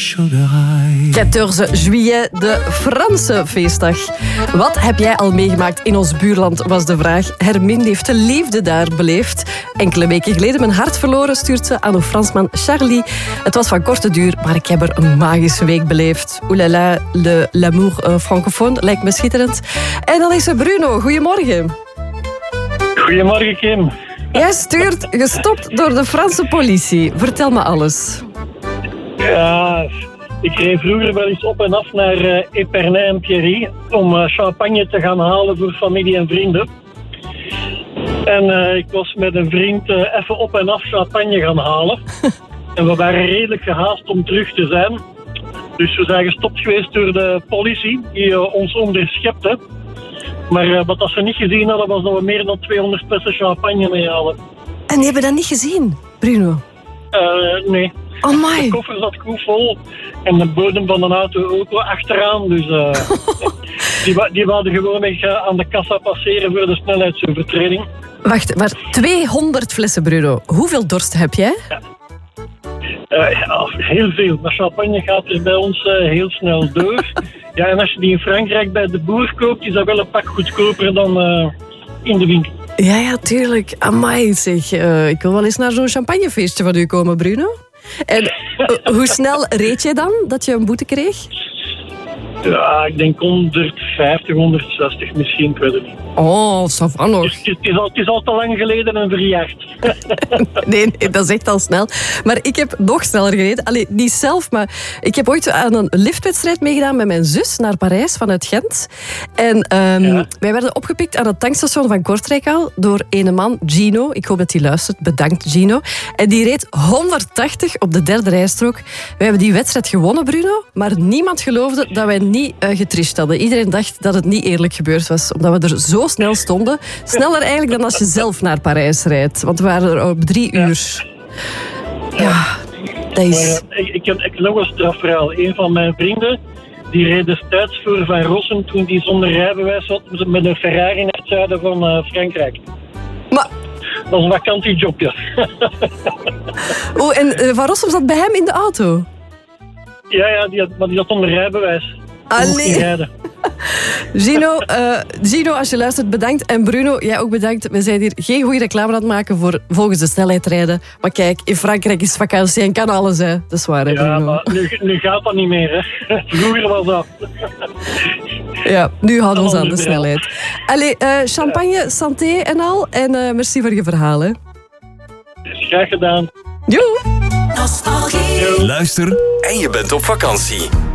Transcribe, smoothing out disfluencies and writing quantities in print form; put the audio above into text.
sugar high. 14 juillet, de Franse feestdag. Wat heb jij al meegemaakt in ons buurland, was de vraag. Hermine heeft de liefde daar beleefd. Enkele weken geleden mijn hart verloren, stuurt ze aan de Fransman Charlie. Het was van korte duur, maar ik heb er een magische week beleefd. Oulala, l'amour francophone, lijkt me schitterend. En dan is er Bruno, goedemorgen. Goedemorgen, Kim. Jij stuurt gestopt door de Franse politie. Vertel me alles. Ja, ik reed vroeger wel eens op en af naar Epernay en Pierry om champagne te gaan halen voor familie en vrienden. En ik was met een vriend even op en af champagne gaan halen. En we waren redelijk gehaast om terug te zijn. Dus we zijn gestopt geweest door de politie die ons onderschepte. Maar wat ze niet gezien hadden, was dat we meer dan 200 flessen champagne meehalen. En die hebben dat niet gezien, Bruno? Nee. Amai. De koffer zat goed vol en de bodem van de auto ook achteraan. Dus die wilden gewoon aan de kassa passeren voor de snelheidsovertreding. Wacht, maar 200 flessen, Bruno. Hoeveel dorst heb jij? Ja, heel veel. Maar champagne gaat dus bij ons heel snel door. Ja, en als je die in Frankrijk bij de boer koopt, is dat wel een pak goedkoper dan in de winkel. Ja, tuurlijk. Amai, zeg. Ik wil wel eens naar zo'n champagnefeestje van u komen, Bruno. En hoe snel reed jij dan dat je een boete kreeg? Ja, ik denk 150, 160 misschien, ik weet het niet. Oh, ça va nog. Het is al te lang geleden en verjaard. Nee, dat is echt al snel. Maar ik heb nog sneller gereden. Allee, niet zelf, maar ik heb ooit aan een liftwedstrijd meegedaan met mijn zus naar Parijs vanuit Gent. En wij werden opgepikt aan het tankstation van Kortrijk al door ene man, Gino. Ik hoop dat hij luistert. Bedankt, Gino. En die reed 180 op de derde rijstrook. Wij hebben die wedstrijd gewonnen, Bruno. Maar niemand geloofde dat wij niet getricht hadden. Iedereen dacht dat het niet eerlijk gebeurd was, omdat we er zo snel stonden. Sneller eigenlijk dan als je zelf naar Parijs rijdt. Want we waren er op 3 uur. Ja, dat is... Maar, ik heb nog een strafverhaal. Een van mijn vrienden, die reed destijds voor Van Rossum toen die zonder rijbewijs had met een Ferrari naar het zuiden van Frankrijk. Maar... Dat was een vakantiejobje. Oh, en Van Rossum zat bij hem in de auto? Ja, die had zonder rijbewijs. Allee. Gino, als je luistert, bedankt. En Bruno, jij ook bedankt. We zijn hier geen goede reclame aan het maken voor volgens de snelheid rijden. Maar kijk, in Frankrijk is vakantie en kan alles, hè. Dat is waar, hè, Bruno? Ja, maar nu gaat dat niet meer, hè. Vroeger was dat. Ja, nu houden we ons aan de snelheid. Allee, champagne, santé en al. En merci voor je verhaal, hè. Graag gedaan. Joe! Nostalgie. Luister en je bent op vakantie.